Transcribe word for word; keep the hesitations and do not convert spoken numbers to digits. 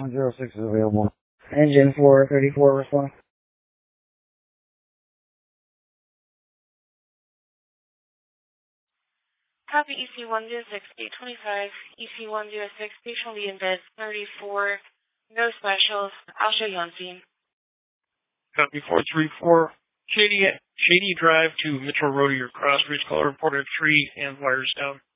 one zero six is available. Engine four thirty-four response. Copy E C one zero six eight twenty-five, E C one zero six, station lead in bed thirty-four, no specials, I'll show you on scene. Copy four three four, Shady, Shady Drive to Mitchell Road, your cross, reach caller reported tree and wires down.